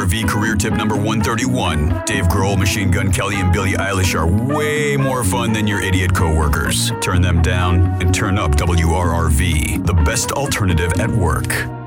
WRRV career tip number 131. Dave Grohl, Machine Gun Kelly, and Billie Eilish are way more fun than your idiot coworkers. Turn them down and turn up WRRV, the best alternative at work.